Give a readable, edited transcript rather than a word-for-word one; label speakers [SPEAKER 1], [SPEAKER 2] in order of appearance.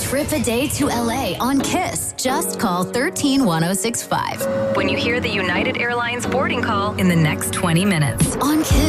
[SPEAKER 1] trip a day to LA on Kiss. Just call 131065.
[SPEAKER 2] When you hear the United Airlines boarding call in the next 20 minutes.
[SPEAKER 1] On Kiss.